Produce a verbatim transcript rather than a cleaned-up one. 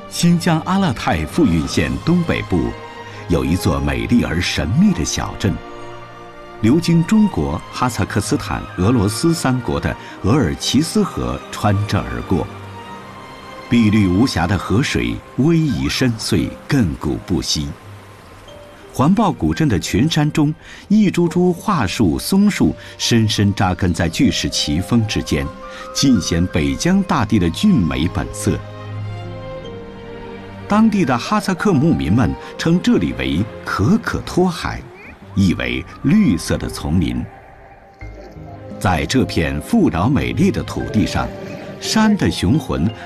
新疆阿勒泰富蕴县东北部，有一座美丽而神秘的小镇，流经中国、哈萨克斯坦、俄罗斯三国的额尔齐斯河穿这而过。碧绿无瑕的河水逶迤深邃，亘古不息。环抱古镇的群山中，一株株桦树、松树深深扎根在巨石奇峰之间，尽显北疆大地的俊美本色。当地的哈萨克牧民们称这里为可可托海，意为绿色的丛林。在这片富饶美丽的土地上，山的雄浑